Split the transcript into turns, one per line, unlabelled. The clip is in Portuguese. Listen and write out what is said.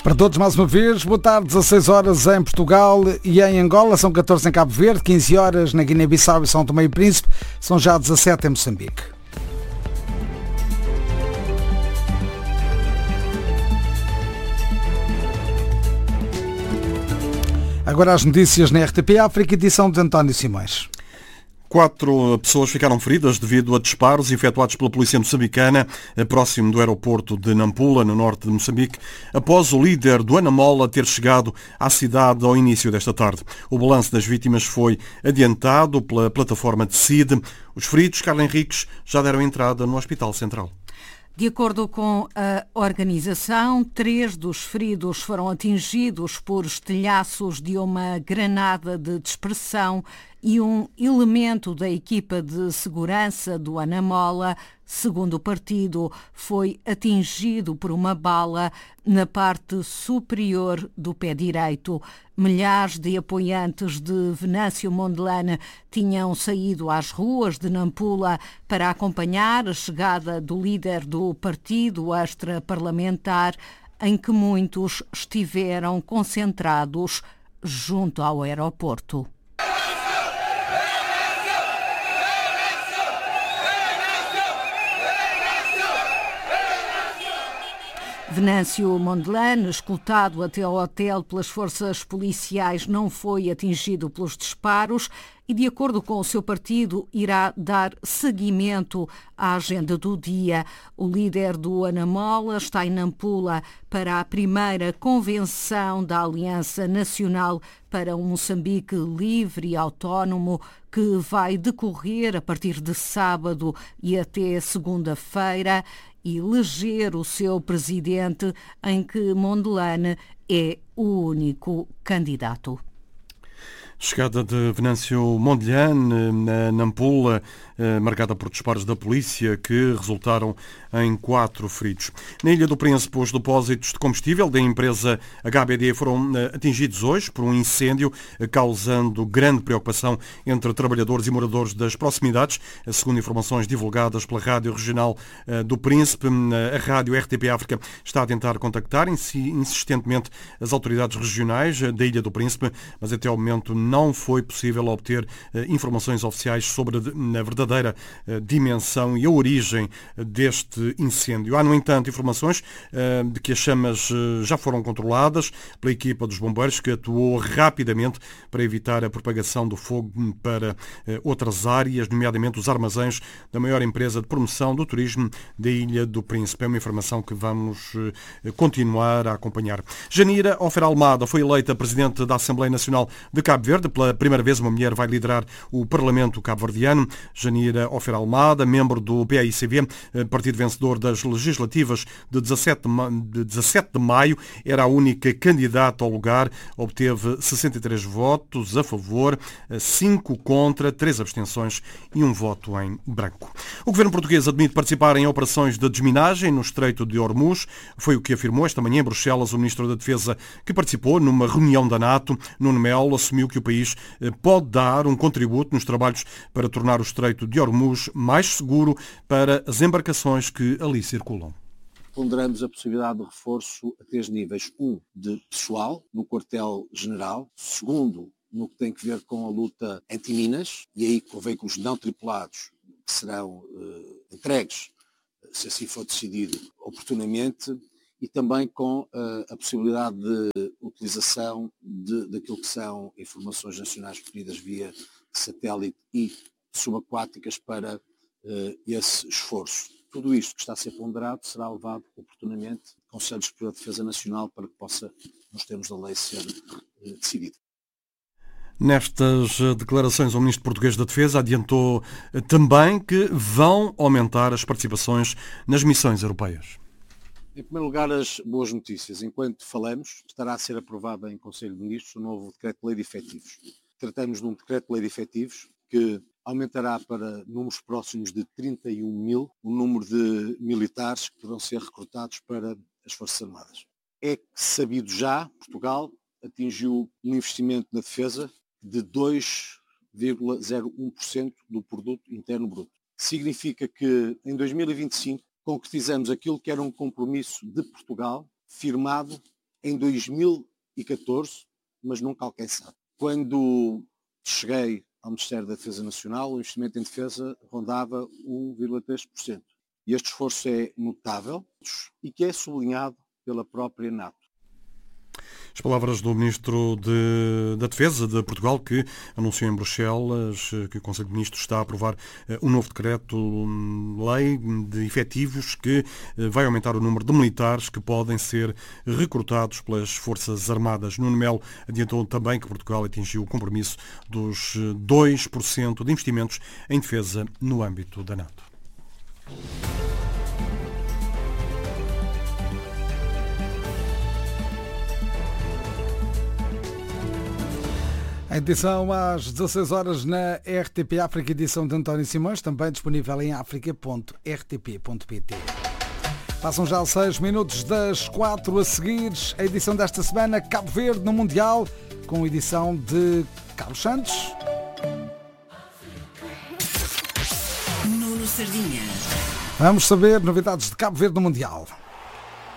Para todos, mais uma vez, boa tarde, 16 horas em Portugal e em Angola, são 14 em Cabo Verde, 15 horas na Guiné-Bissau e São Tomé e Príncipe, são já 17 em Moçambique. Agora as notícias na RTP África, edição de António Simões.
4 pessoas ficaram feridas devido a disparos efetuados pela polícia moçambicana próximo do aeroporto de Nampula, no norte de Moçambique, após o líder do Anamola ter chegado à cidade ao início desta tarde. O balanço das vítimas foi adiantado pela plataforma de CID. Os feridos, Carla Henriques, já deram entrada no Hospital Central.
De acordo com a organização, 3 dos feridos foram atingidos por estilhaços de uma granada de dispersão e um elemento da equipa de segurança do Anamola, segundo o partido, foi atingido por uma bala na parte superior do pé direito. Milhares de apoiantes de Venâncio Mondlane tinham saído às ruas de Nampula para acompanhar a chegada do líder do partido extra-parlamentar, em que muitos estiveram concentrados junto ao aeroporto. Venâncio Mondlane, escoltado até ao hotel pelas forças policiais, não foi atingido pelos disparos e, de acordo com o seu partido, irá dar seguimento à agenda do dia. O líder do Anamola está em Nampula para a primeira convenção da Aliança Nacional para um Moçambique livre e autónomo, que vai decorrer a partir de sábado e até segunda-feira, e eleger o seu presidente, em que Mondlane é o único candidato.
Chegada de Venâncio Mondlane na Nampula, marcada por disparos da polícia que resultaram em 4 feridos. Na Ilha do Príncipe, os depósitos de combustível da empresa HBD foram atingidos hoje por um incêndio, causando grande preocupação entre trabalhadores e moradores das proximidades, segundo informações divulgadas pela Rádio Regional do Príncipe. A Rádio RTP África está a tentar contactar insistentemente as autoridades regionais da Ilha do Príncipe, mas até ao momento não foi possível obter informações oficiais sobre a verdadeira dimensão e a origem deste incêndio. Há, no entanto, informações de que as chamas já foram controladas pela equipa dos bombeiros, que atuou rapidamente para evitar a propagação do fogo para outras áreas, nomeadamente os armazéns da maior empresa de promoção do turismo da Ilha do Príncipe. É uma informação que vamos continuar a acompanhar. Janira Ofer Almada foi eleita Presidente da Assembleia Nacional de Cabo Verde. Pela primeira vez, uma mulher vai liderar o Parlamento cabo-verdiano. Janira Ofer Almada, membro do PAICV, partido vencedor das legislativas de 17 de maio, era a única candidata ao lugar. Obteve 63 votos a favor, 5 contra, 3 abstenções e 1 voto em branco. O governo português admite participar em operações de desminagem no Estreito de Hormuz. Foi o que afirmou esta manhã em Bruxelas o Ministro da Defesa, que participou numa reunião da NATO. Nuno Melo assumiu que o país pode dar um contributo nos trabalhos para tornar o Estreito de Hormuz mais seguro para as embarcações que ali circulam.
Ponderamos a possibilidade de reforço a 3 níveis. 1, de pessoal no quartel-general. 2, no que tem a ver com a luta anti-minas, e aí com veículos não tripulados que serão entregues, se assim for decidido oportunamente, e também com a possibilidade de utilização daquilo que são informações nacionais recolhidas via satélite e subaquáticas para esse esforço. Tudo isto que está a ser ponderado será levado oportunamente ao Conselho Superior de Defesa Nacional para que possa, nos termos da lei, ser decidido.
Nestas declarações, o Ministro Português da Defesa adiantou também que vão aumentar as participações nas missões europeias.
Em primeiro lugar, as boas notícias. Enquanto falamos, estará a ser aprovado em Conselho de Ministros o novo Decreto-Lei de Efetivos. Tratamos de um Decreto-Lei de Efetivos que aumentará para números próximos de 31 mil o número de militares que poderão ser recrutados para as Forças Armadas. É sabido já, Portugal atingiu um investimento na defesa de 2,01% do produto interno bruto. Significa que em 2025 concretizamos aquilo que era um compromisso de Portugal firmado em 2014, mas nunca alcançado. Quando cheguei ao Ministério da Defesa Nacional, o investimento em defesa rondava 1,3%. E este esforço é notável e que é sublinhado pela própria NATO.
As palavras do Ministro da Defesa de Portugal, que anunciou em Bruxelas que o Conselho de Ministros está a aprovar um novo decreto-lei de efetivos que vai aumentar o número de militares que podem ser recrutados pelas Forças Armadas. Nuno Melo adiantou também que Portugal atingiu o compromisso dos 2% de investimentos em defesa no âmbito da NATO.
A edição às 16 horas na RTP África, edição de António Simões, também disponível em africa.rtp.pt. Passam já 6 minutos das 4 a seguir. A edição desta semana, Cabo Verde no Mundial, com edição de Carlos Santos.
Nuno Sardinha.
Vamos saber novidades de Cabo Verde no Mundial.